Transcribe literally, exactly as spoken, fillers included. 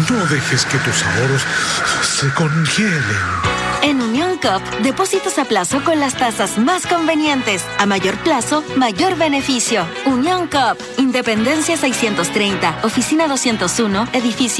No dejes que tus ahorros se congelen. En Unión Coop, depósitos a plazo con las tasas más convenientes. A mayor plazo, mayor beneficio. Unión Coop, Independencia seiscientos treinta, Oficina doscientos uno, Edificio